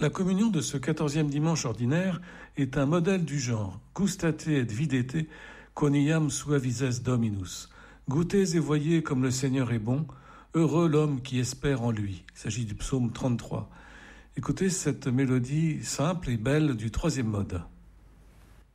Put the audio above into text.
La communion de ce 14e dimanche ordinaire est un modèle du genre. Gustate et videte quoniam suavises Dominus. Goûtez et voyez comme le Seigneur est bon, heureux l'homme qui espère en lui. Il s'agit du psaume 33. Écoutez cette mélodie simple et belle du 3e mode.